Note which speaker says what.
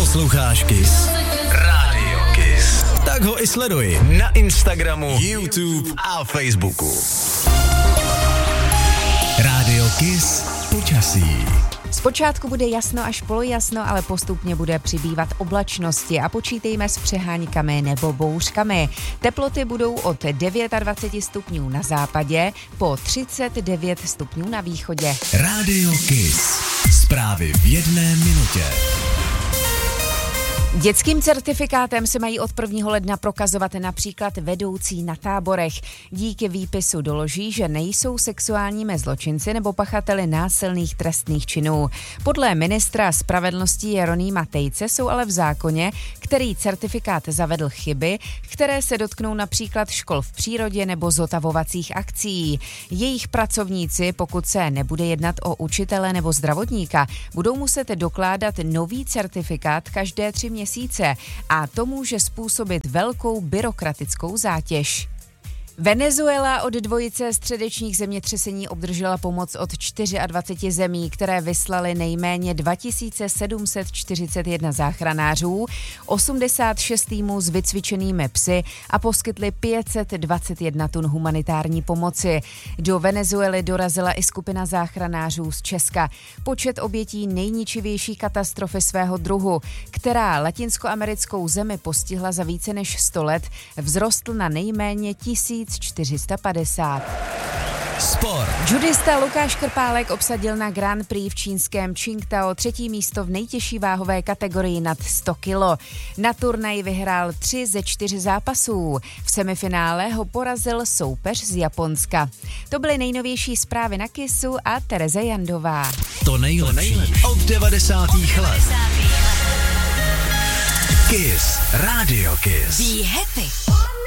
Speaker 1: Posloucháš Kiss? Rádio Kiss. Tak ho i sleduj na Instagramu, YouTube a Facebooku. Rádio Kiss počasí.
Speaker 2: Zpočátku bude jasno až polojasno, ale postupně bude přibývat oblačnosti a počítejme s přeháňkami nebo bouřkami. Teploty budou od 29 stupňů na západě po 39 stupňů na východě.
Speaker 1: Rádio Kiss. Zprávy v jedné minutě.
Speaker 2: Dětským certifikátem se mají od 1. ledna prokazovat například vedoucí na táborech. Díky výpisu doloží, že nejsou sexuálními zločinci nebo pachateli násilných trestných činů. Podle ministra spravedlnosti Jeronýma Tejce jsou ale v zákoně, který certifikát zavedl, chyby, které se dotknou například škol v přírodě nebo zotavovacích akcí. Jejich pracovníci, pokud se nebude jednat o učitele nebo zdravotníka, budou muset dokládat nový certifikát každé 3 měsíce a to může způsobit velkou byrokratickou zátěž. Venezuela od dvojice středečních zemětřesení obdržela pomoc od 24 zemí, které vyslali nejméně 2741 záchranářů, 86 týmů s vycvičenými psy a poskytli 521 tun humanitární pomoci. Do Venezuely dorazila i skupina záchranářů z Česka. Počet obětí nejničivější katastrofy svého druhu, která latinskoamerickou zemi postihla za více než 100 let, vzrostl na nejméně 1450.
Speaker 1: Sport.
Speaker 2: Judista Lukáš Krpálek obsadil na Grand Prix v čínském Qingdao 3. místo v nejtěžší váhové kategorii nad 100 kilo. Na turnaji vyhrál 3 ze 4 zápasů. V semifinále ho porazil soupeř z Japonska. To byly nejnovější zprávy na Kissu a Tereza Jandová.
Speaker 1: To nejlepší od 90. let. Kiss. Rádio Kiss.
Speaker 3: Be happy.